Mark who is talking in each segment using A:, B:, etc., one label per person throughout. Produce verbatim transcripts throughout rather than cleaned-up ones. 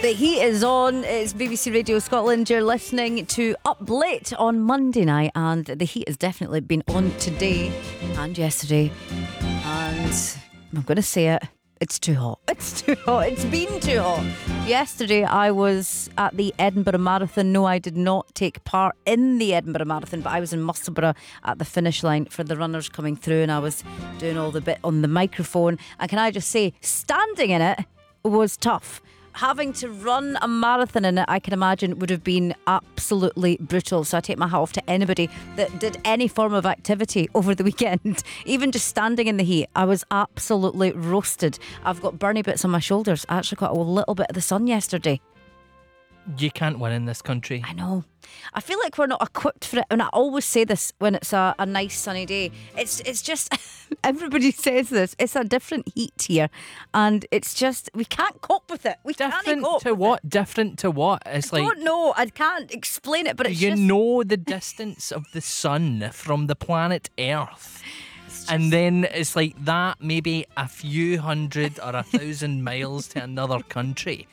A: The heat is on. It's B B C Radio Scotland. You're listening to Up Late on Monday night, and the heat has definitely been on today and yesterday. And I'm going to say it. It's too hot. It's too hot. It's been too hot. Yesterday I was at the Edinburgh Marathon. No, I did not take part in the Edinburgh Marathon, but I was in Musselburgh at the finish line for the runners coming through, and I was doing all the bit on the microphone. And can I just say, standing in it was tough. Having to run a marathon in it, I can imagine, would have been absolutely brutal. So I take my hat off to anybody that did any form of activity over the weekend. Even just standing in the heat, I was absolutely roasted. I've got burny bits on my shoulders. I actually got a little bit of the sun yesterday.
B: You can't win in this country.
A: I know. I feel like we're not equipped for it. And I always say this when it's a, a nice sunny day. It's it's just, everybody says this. It's a different heat here. And it's just, we can't cope with it. We
B: Different
A: can't cope
B: to
A: with
B: what?
A: it.
B: Different to what? It's
A: I
B: like,
A: don't know. I can't explain it, but it's
B: you
A: just...
B: know the distance of the sun from the planet Earth. And then it's like that, maybe a few hundred or a thousand miles to another country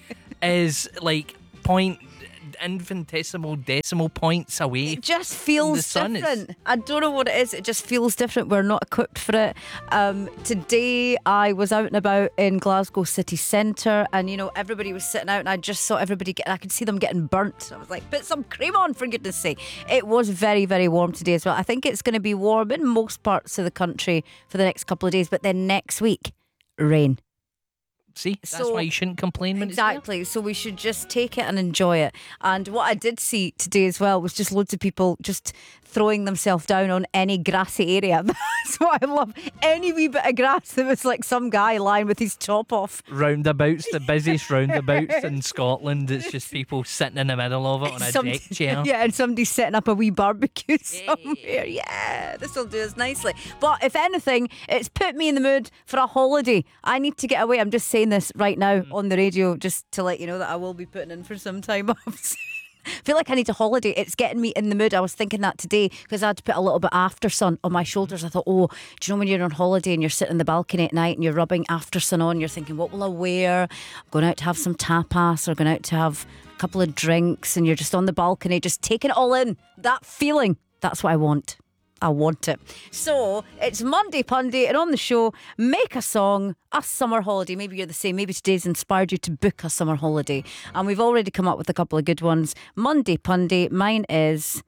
B: is like point infinitesimal decimal points away.
A: It just feels different. Is... I don't know what it is. It just feels different. We're not equipped for it. Um, today I was out and about in Glasgow city centre, and you know, everybody was sitting out, and I just saw everybody get, I could see them getting burnt. I was like, put some cream on, for goodness sake. It was very, very warm today as well. I think it's going to be warm in most parts of the country for the next couple of days, but then next week, rain.
B: See, that's
A: so,
B: why you shouldn't complain when
A: exactly.
B: It's
A: so we should just take it and enjoy it. And what I did see today as well was just loads of people just throwing themselves down on any grassy area. That's what I love. Any wee bit of grass. There was like some guy lying with his top off.
B: Roundabouts, the busiest roundabouts in Scotland. It's just people sitting in the middle of it on a
A: Some,
B: deck chair.
A: Yeah, and somebody's setting up a wee barbecue somewhere. Yeah, this will do us nicely. But if anything, it's put me in the mood for a holiday. I need to get away. I'm just saying this right now mm. on the radio just to let you know that I will be putting in for some time off. I feel like I need a holiday. It's getting me in the mood. I was thinking that today because I had to put a little bit after sun on my shoulders. I thought, oh, do you know when you're on holiday and you're sitting in the balcony at night and you're rubbing after sun on, you're thinking, what will I wear? I'm going out to have some tapas or going out to have a couple of drinks, and you're just on the balcony just taking it all in. That feeling, that's what I want. I want it. So it's Monday Punday, and on the show, make a song, a summer holiday. Maybe you're the same. Maybe today's inspired you to book a summer holiday. And we've already come up with a couple of good ones. Monday Punday, mine is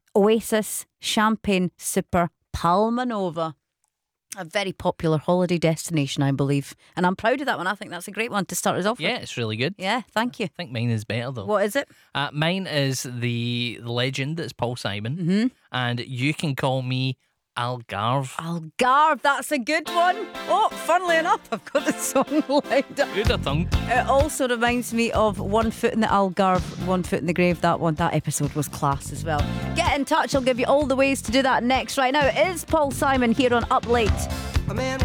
A: Oasis, Champagne Super, Palma Nova. A very popular holiday destination, I believe. And I'm proud of that one. I think that's a great one to start us off
B: Yeah,
A: with.
B: it's really good.
A: Yeah, thank you.
B: I think mine is better though.
A: What is it?
B: Uh, mine is the legend that's Paul Simon.
A: Mm-hmm.
B: And You Can Call Me Algarve.
A: Algarve, that's a good one. Oh, funnily enough, I've got the song lined up.
B: Who'd have thunk?
A: It also reminds me of One Foot in the Algarve, One Foot in the Grave. That one, that episode was class as well. Get in touch, I'll give you all the ways to do that next. Right now, it is Paul Simon here on Up Late.
C: A man